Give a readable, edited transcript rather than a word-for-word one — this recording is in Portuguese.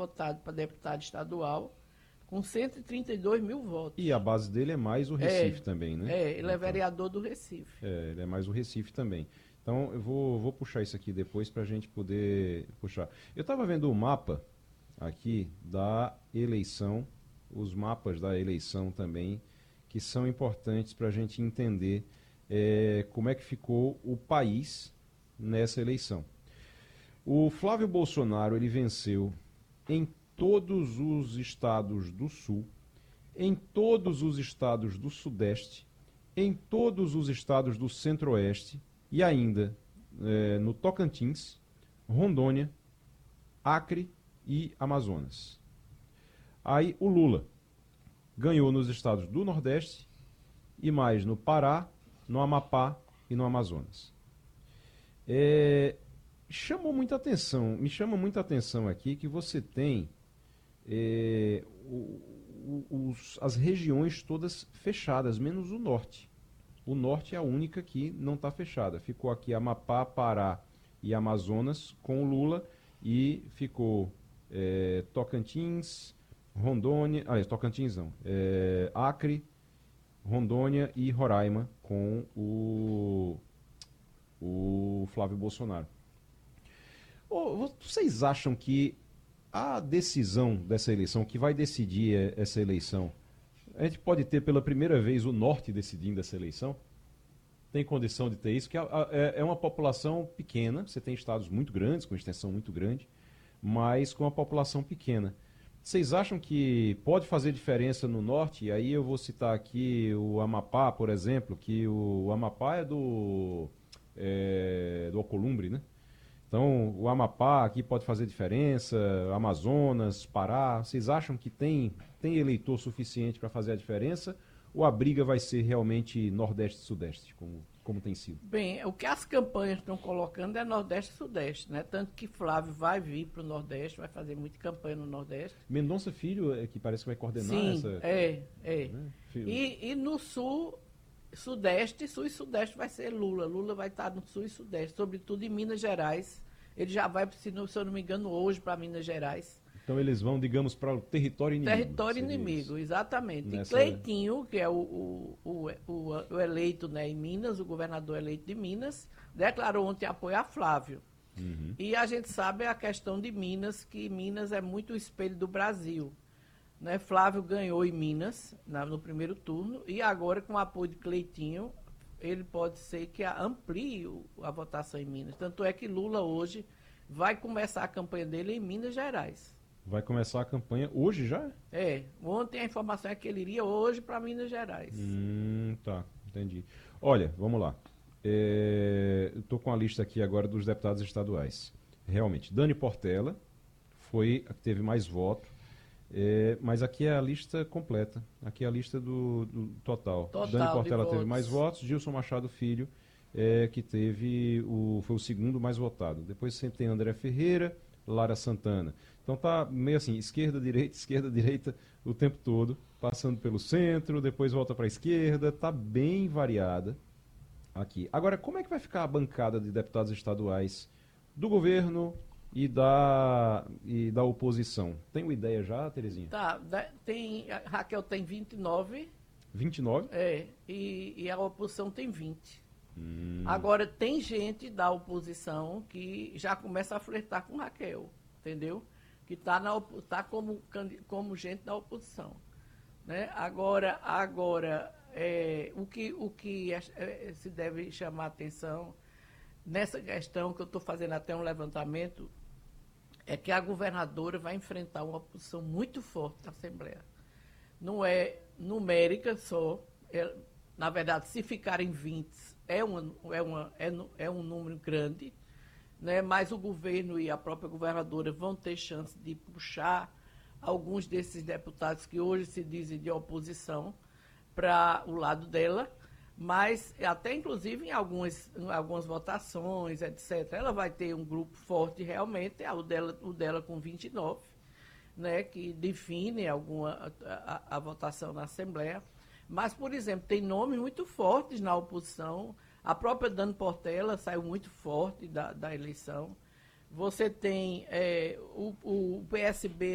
votado para deputado estadual, com 132 mil votos. E a base dele é mais o Recife também, né? Ele é vereador do Recife. Ele é mais o Recife também. Então, eu vou puxar isso aqui depois para a gente poder puxar. Eu estava vendo o mapa aqui da eleição, os mapas da eleição também, que são importantes para a gente entender como é que ficou o país nessa eleição. O Flávio Bolsonaro, ele venceu em todos os estados do Sul, em todos os estados do Sudeste, em todos os estados do Centro-Oeste e ainda no Tocantins, Rondônia, Acre e Amazonas. Aí o Lula ganhou nos estados do Nordeste e mais no Pará, no Amapá e no Amazonas. Me chama muita atenção aqui que você tem as regiões todas fechadas, menos o norte. O norte é a única que não está fechada. Ficou aqui Amapá, Pará e Amazonas com o Lula e ficou Tocantins, Rondônia, Tocantins não, Acre, Rondônia e Roraima com o Flávio Bolsonaro. Vocês acham que a decisão dessa eleição, que vai decidir essa eleição, a gente pode ter pela primeira vez o norte decidindo essa eleição? Tem condição de ter isso? Que é uma população pequena, você tem estados muito grandes, com extensão muito grande, mas com uma população pequena. Vocês acham que pode fazer diferença no norte? E aí eu vou citar aqui o Amapá, por exemplo, que o Amapá é do Alcolumbre, né? Então, o Amapá aqui pode fazer diferença, Amazonas, Pará. Vocês acham que tem eleitor suficiente para fazer a diferença? Ou a briga vai ser realmente Nordeste e Sudeste, como tem sido? Bem, o que as campanhas estão colocando é Nordeste e Sudeste, né? Tanto que Flávio vai vir para o Nordeste, vai fazer muita campanha no Nordeste. Mendonça Filho, que parece que vai coordenar essa... Né? E no Sul... Sudeste, Sul e Sudeste vai ser Lula. Lula vai estar no Sul e Sudeste, sobretudo em Minas Gerais. Ele já vai, se eu não me engano, hoje para Minas Gerais. Então eles vão, digamos, para o território inimigo. Território inimigo, isso. Exatamente. E Cleitinho, que é o eleito, né, em Minas, o governador eleito de Minas, declarou ontem apoio a Flávio. Uhum. E a gente sabe a questão de Minas, que Minas é muito o espelho do Brasil. Né? Flávio ganhou em Minas, no primeiro turno, e agora, com o apoio de Cleitinho, ele pode ser que amplie a votação em Minas. Tanto é que Lula hoje vai começar a campanha dele em Minas Gerais. Vai começar a campanha hoje já? Ontem a informação é que ele iria hoje para Minas Gerais. Tá, entendi. Olha, vamos lá. Eu estou com a lista aqui agora dos deputados estaduais. Realmente, Dani Portela foi a que teve mais voto. Mas aqui é a lista completa. Aqui é a lista do total. Dani Portela teve mais votos. Gilson Machado Filho, que foi o segundo mais votado. Depois sempre tem André Ferreira, Lara Santana. Então tá meio assim, esquerda, direita o tempo todo, passando pelo centro, depois volta para a esquerda. Tá bem variada aqui. Agora, como é que vai ficar a bancada de deputados estaduais do governo e da oposição? Tem uma ideia já, Terezinha? Tá, a Raquel tem 29. 29? E a oposição tem 20. Agora, tem gente da oposição que já começa a flertar com Raquel, entendeu? Que está como gente da oposição. Né? Agora o que se deve chamar a atenção nessa questão, que eu estou fazendo até um levantamento, é que a governadora vai enfrentar uma oposição muito forte na Assembleia. Não é numérica só, na verdade, se ficarem 20, é um número grande, né? Mas o governo e a própria governadora vão ter chance de puxar alguns desses deputados que hoje se dizem de oposição para o lado dela, mas até inclusive em algumas votações, etc. Ela vai ter um grupo forte realmente, o dela com 29, né, que define a votação na Assembleia. Mas, por exemplo, tem nomes muito fortes na oposição. A própria Dani Portela saiu muito forte da eleição. Você tem o PSB